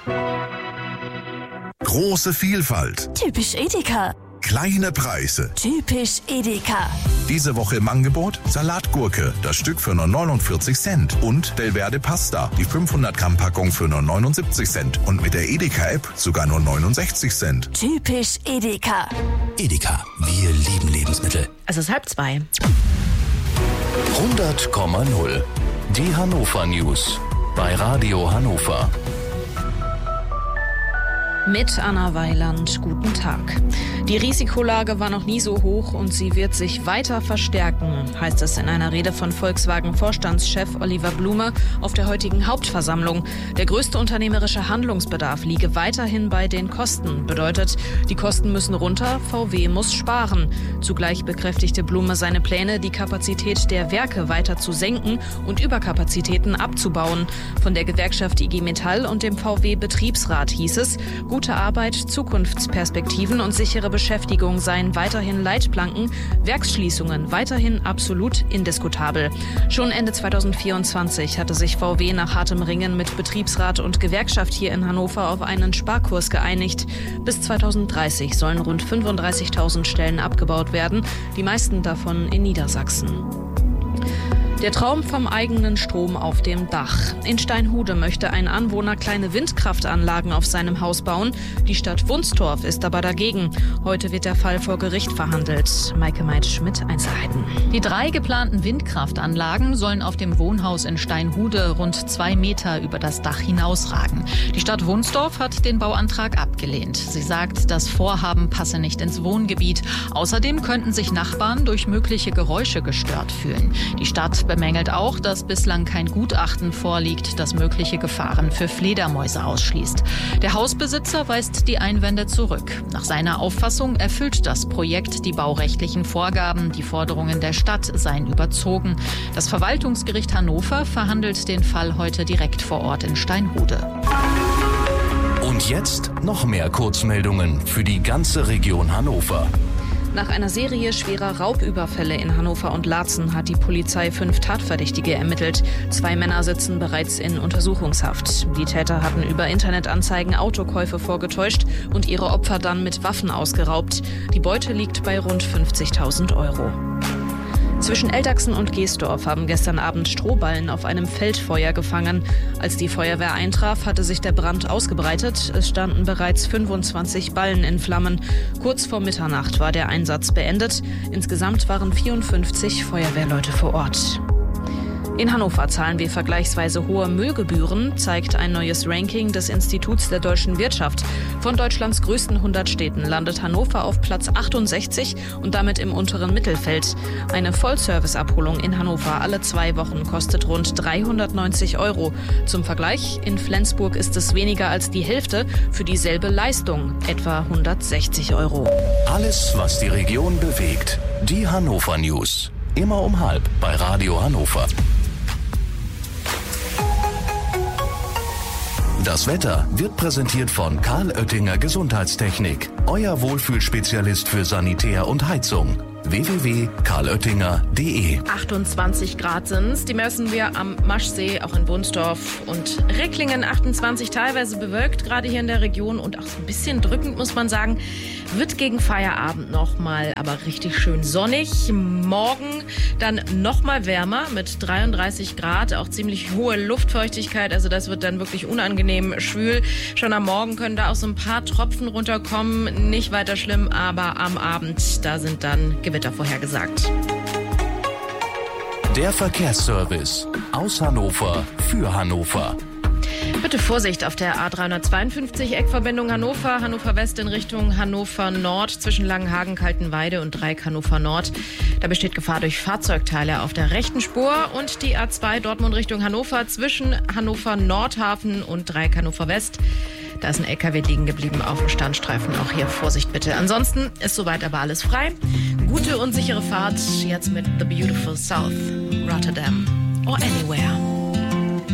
Große Vielfalt. Typisch Edeka. Kleine Preise. Typisch Edeka. Diese Woche im Angebot Salatgurke, das Stück für nur 49 Cent. Und Belverde Pasta, die 500 Gramm Packung für nur 79 Cent. Und mit der Edeka-App sogar nur 69 Cent. Typisch Edeka. Edeka, wir lieben Lebensmittel. Es ist 1:30. 100,0. Die Hannover News bei Radio Hannover. Mit Anna Weiland, guten Tag. Die Risikolage war noch nie so hoch und sie wird sich weiter verstärken, heißt es in einer Rede von Volkswagen-Vorstandschef Oliver Blume auf der heutigen Hauptversammlung. Der größte unternehmerische Handlungsbedarf liege weiterhin bei den Kosten. Bedeutet, die Kosten müssen runter, VW muss sparen. Zugleich bekräftigte Blume seine Pläne, die Kapazität der Werke weiter zu senken und Überkapazitäten abzubauen. Von der Gewerkschaft IG Metall und dem VW-Betriebsrat hieß es, gute Arbeit, Zukunftsperspektiven und sichere Beschäftigung seien weiterhin Leitplanken, Werksschließungen weiterhin absolut indiskutabel. Schon Ende 2024 hatte sich VW nach hartem Ringen mit Betriebsrat und Gewerkschaft hier in Hannover auf einen Sparkurs geeinigt. Bis 2030 sollen rund 35.000 Stellen abgebaut werden, die meisten davon in Niedersachsen. Der Traum vom eigenen Strom auf dem Dach. In Steinhude möchte ein Anwohner kleine Windkraftanlagen auf seinem Haus bauen. Die Stadt Wunstorf ist aber dagegen. Heute wird der Fall vor Gericht verhandelt. Maike Meitsch mit Einzelheiten. Die 3 geplanten Windkraftanlagen sollen auf dem Wohnhaus in Steinhude rund 2 Meter über das Dach hinausragen. Die Stadt Wunstorf hat den Bauantrag abgelehnt. Sie sagt, das Vorhaben passe nicht ins Wohngebiet. Außerdem könnten sich Nachbarn durch mögliche Geräusche gestört fühlen. Die Stadt bemängelt auch, dass bislang kein Gutachten vorliegt, das mögliche Gefahren für Fledermäuse ausschließt. Der Hausbesitzer weist die Einwände zurück. Nach seiner Auffassung erfüllt das Projekt die baurechtlichen Vorgaben. Die Forderungen der Stadt seien überzogen. Das Verwaltungsgericht Hannover verhandelt den Fall heute direkt vor Ort in Steinhude. Und jetzt noch mehr Kurzmeldungen für die ganze Region Hannover. Nach einer Serie schwerer Raubüberfälle in Hannover und Laatzen hat die Polizei 5 Tatverdächtige ermittelt. 2 Männer sitzen bereits in Untersuchungshaft. Die Täter hatten über Internetanzeigen Autokäufe vorgetäuscht und ihre Opfer dann mit Waffen ausgeraubt. Die Beute liegt bei rund 50.000 Euro. Zwischen Eldachsen und Geesdorf haben gestern Abend Strohballen auf einem Feldfeuer gefangen. Als die Feuerwehr eintraf, hatte sich der Brand ausgebreitet. Es standen bereits 25 Ballen in Flammen. Kurz vor Mitternacht war der Einsatz beendet. Insgesamt waren 54 Feuerwehrleute vor Ort. In Hannover zahlen wir vergleichsweise hohe Müllgebühren, zeigt ein neues Ranking des Instituts der deutschen Wirtschaft. Von Deutschlands größten 100 Städten landet Hannover auf Platz 68 und damit im unteren Mittelfeld. Eine Vollservice-Abholung in Hannover alle 2 Wochen kostet rund 390 €. Zum Vergleich, in Flensburg ist es weniger als die Hälfte für dieselbe Leistung, etwa 160 €. Alles, was die Region bewegt. Die Hannover News. Immer um 12:30 bei Radio Hannover. Das Wetter wird präsentiert von Karl Oettinger Gesundheitstechnik. Euer Wohlfühlspezialist für Sanitär und Heizung. www.karloettinger.de 28 Grad sind's. Die messen wir am Maschsee, auch in Wunstorf und Ricklingen. 28, teilweise bewölkt, gerade hier in der Region und auch so ein bisschen drückend, muss man sagen. Wird gegen Feierabend nochmal, aber richtig schön sonnig. Morgen dann nochmal wärmer mit 33 Grad, auch ziemlich hohe Luftfeuchtigkeit. Also das wird dann wirklich unangenehm schwül. Schon am Morgen können da auch so ein paar Tropfen runterkommen. Nicht weiter schlimm, aber am Abend, da sind dann Gewitter vorhergesagt. Der Verkehrsservice aus Hannover für Hannover. Bitte Vorsicht auf der A352 Eckverbindung Hannover, Hannover West in Richtung Hannover Nord zwischen Langenhagen, Kaltenweide und Dreieck Hannover Nord. Da besteht Gefahr durch Fahrzeugteile auf der rechten Spur und die A2 Dortmund Richtung Hannover zwischen Hannover Nordhafen und Dreieck Hannover West. Da ist ein LKW liegen geblieben auf dem Standstreifen. Auch hier Vorsicht bitte. Ansonsten ist soweit aber alles frei. Gute und sichere Fahrt jetzt mit The Beautiful South, Rotterdam or Anywhere.